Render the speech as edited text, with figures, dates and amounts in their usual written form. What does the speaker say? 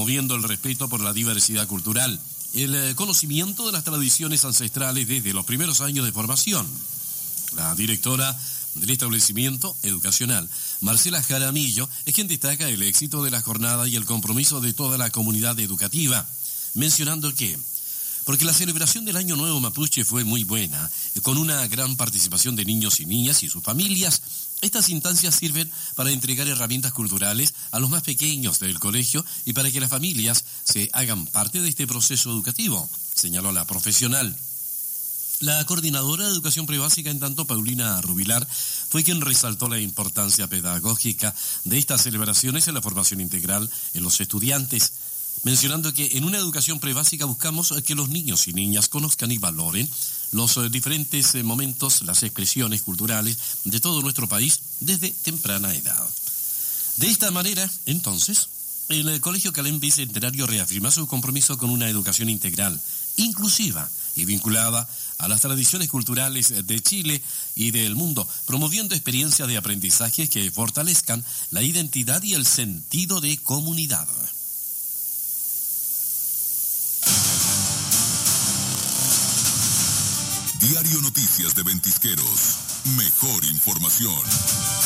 promoviendo el respeto por la diversidad cultural, el conocimiento de las tradiciones ancestrales desde los primeros años de formación. La directora del establecimiento educacional, Marcela Jaramillo, es quien destaca el éxito de la jornada y el compromiso de toda la comunidad educativa, mencionando que, porque la celebración del Año Nuevo Mapuche fue muy buena, con una gran participación de niños y niñas y sus familias, estas instancias sirven para entregar herramientas culturales a los más pequeños del colegio y para que las familias se hagan parte de este proceso educativo, señaló la profesional. La coordinadora de educación prebásica, en tanto, Paulina Rubilar, fue quien resaltó la importancia pedagógica de estas celebraciones en la formación integral en los estudiantes, mencionando que en una educación prebásica buscamos que los niños y niñas conozcan y valoren los diferentes momentos, las expresiones culturales de todo nuestro país desde temprana edad. De esta manera, entonces, el Colegio Calem Bicentenario reafirma su compromiso con una educación integral, inclusiva y vinculada a las tradiciones culturales de Chile y del mundo, promoviendo experiencias de aprendizaje que fortalezcan la identidad y el sentido de comunidad. Diario Noticias de Ventisqueros. Mejor información.